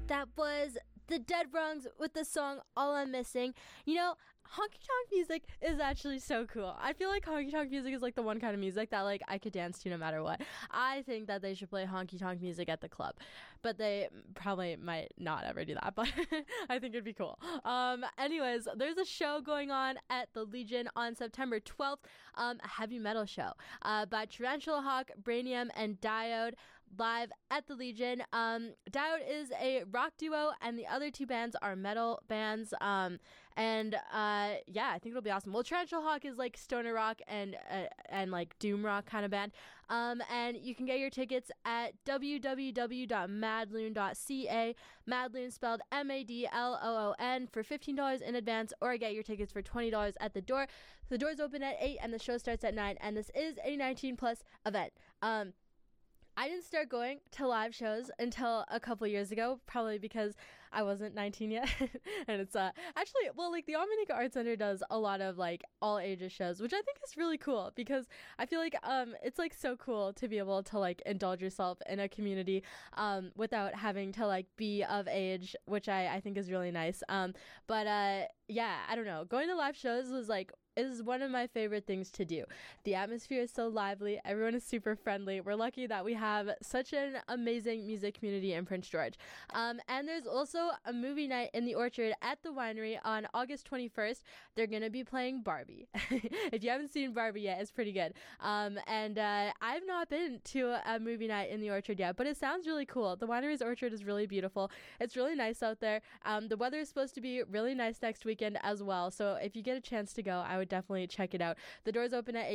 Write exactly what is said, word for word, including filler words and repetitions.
That was the Dead Wrongs with the song All I'm Missing. You know, honky tonk music is actually so cool. I feel like honky tonk music is like the one kind of music that like I could dance to no matter what. I think that they should play honky tonk music at the club, but they probably might not ever do that, but I think it'd be cool. Um, anyways, there's a show going on at the Legion on September twelfth, um, a heavy metal show uh, by Tarantula Hawk, Brainium, and Diode live at the Legion. Um, Diode is a rock duo, and the other two bands are metal bands. Um, and uh, yeah, I think it'll be awesome. Well, Tarantula Hawk is like stoner rock and uh, and like doom rock kind of band. Um, and you can get your tickets at w w w dot madloon dot c a. Madloon spelled M A D L O O N for fifteen dollars in advance, or get your tickets for twenty dollars at the door. The doors open at eight and the show starts at nine, and this is a nineteen plus event. Um, I didn't start going to live shows until a couple years ago, probably because I wasn't nineteen yet. And it's uh actually, well, like the Almanica Art Center does a lot of like all ages shows, which I think is really cool because I feel like um it's like so cool to be able to like indulge yourself in a community um without having to like be of age, which I, I think is really nice. Um but uh yeah, I don't know. Going to live shows was like is one of my favorite things to do. The atmosphere is so lively. Everyone is super friendly. We're lucky that we have such an amazing music community in Prince George. Um, and there's also a movie night in the Orchard at the winery on August twenty-first. They're going to be playing Barbie. If you haven't seen Barbie yet, it's pretty good. Um, and uh, I've not been to a movie night in the Orchard yet, but it sounds really cool. The winery's Orchard is really beautiful. It's really nice out there. Um, the weather is supposed to be really nice next weekend as well. So if you get a chance to go, I would definitely check it out. The doors open at eight